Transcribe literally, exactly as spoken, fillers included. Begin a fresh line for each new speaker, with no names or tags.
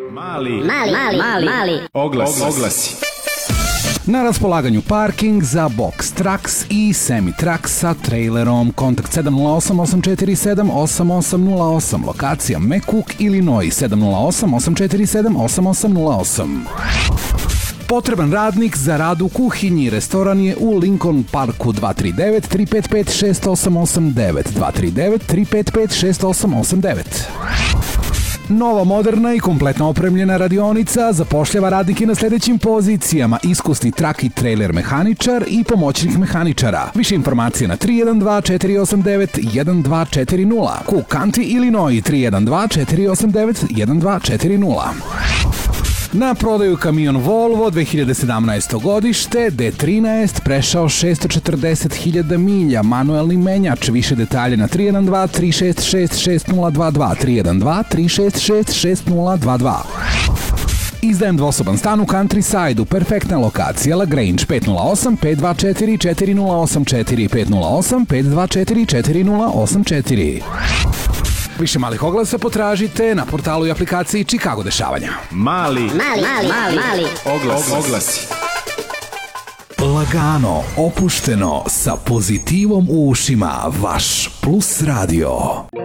Mali, mali, mali, mali, mali. Oglasi. Oglasi.
Na raspolaganju parking za Box Trucks i Semi Trucks sa trailerom. Kontakt sedam nula osam osam četiri sedam osam osam nula osam. Lokacija McCook, Illinois sedam nula osam osam četiri sedam osam osam nula osam. Potreban radnik za rad u kuhinji. Restoran je u Lincoln Parku. Dva tri devet tri pet pet šest osam osam devet. Dva tri devet tri pet pet šest osam osam devet. Nova, moderna i kompletno opremljena radionica zapošljava radnike na sljedećim pozicijama: iskusni trak i trailer mehaničar i pomoćnik mehaničara. Više informacije na tri jedan dva četiri osam devet jedan dva četiri nula. Cook County, Illinois tri jedan dva četiri osam devet jedan dva četiri nula. Na prodaju kamion Volvo dve hiljade sedamnaesto godište, D trinaest, prešao šesto četrdeset hiljada milja, manuelni menjač. Više detalje na tri jedan dva tri šest šest šest nula dva dva, tri jedan dva tri šest šest šest nula dva dva. Izdajem dvosoban stan u Countryside-u, perfektna lokacija, La Grange, pet nula osam pet dva četiri četiri nula osam četiri, pet nula osam pet dva četiri četiri nula osam četiri. Više malih oglasa potražite na portalu i aplikaciji Chicago dešavanja.
Mali,
mali, mali, mali, mali.
Oglasi. Oglasi.
Lagano, opušteno, sa pozitivom u ušima, vaš Plus Radio.